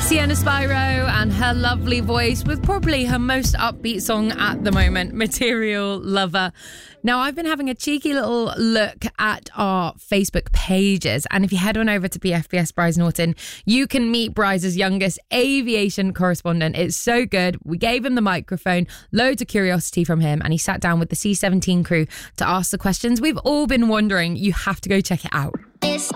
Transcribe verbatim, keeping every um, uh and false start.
Sienna Spyro and her lovely voice with probably her most upbeat song at the moment, Material Lover. Now, I've been having a cheeky little look at our Facebook pages, and if you head on over to B F B S Bryce Norton, you can meet Bryce's youngest aviation correspondent. It's so good. We gave him the microphone, loads of curiosity from him, and he sat down with the C seventeen crew to ask the questions we've all been wondering. You have to go check it out.